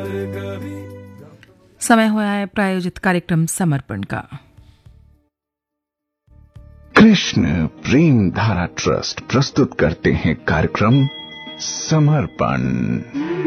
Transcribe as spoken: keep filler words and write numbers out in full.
समय हुआ है प्रायोजित कार्यक्रम समर्पण का। कृष्ण प्रेम धारा ट्रस्ट प्रस्तुत करते हैं कार्यक्रम समर्पण।